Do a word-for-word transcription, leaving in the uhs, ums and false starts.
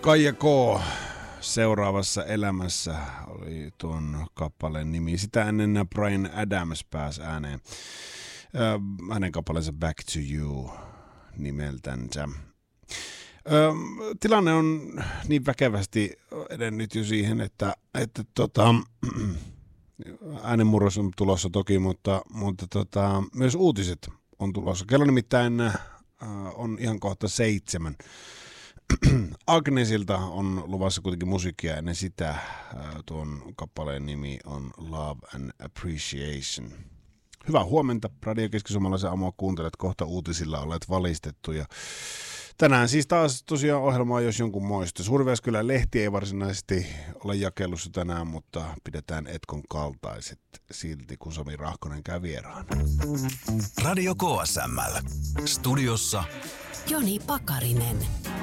Kaija K. Seuraavassa elämässä oli tuon kappaleen nimi. Sitä ennen Bryan Adams pääsi ääneen. Ö, hänen kappaleensa Back to You nimeltänsä. Ö, tilanne on niin väkevästi edennyt jo siihen, että, että tota, äänenmurros on tulossa toki, mutta, mutta tota, myös uutiset on tulossa. Kello nimittäin ö, on ihan kohta seitsemän. Agnesilta on luvassa kuitenkin musiikkia ennen sitä. Tuon kappaleen nimi on Love and Appreciation. Hyvää huomenta. Radio Keski-Suomalaisen aamua kuuntelet, kohta uutisilla olet valistettu. Ja tänään siis taas tosiaan ohjelmaa jos jonkun muista. Suurivääskylän lehti ei varsinaisesti ole jakelussa tänään, mutta pidetään Etkon kaltaiset silti, kun Sami Rahkonen käy vieraana. Radio K S M L. Studiossa Joni Pakarinen.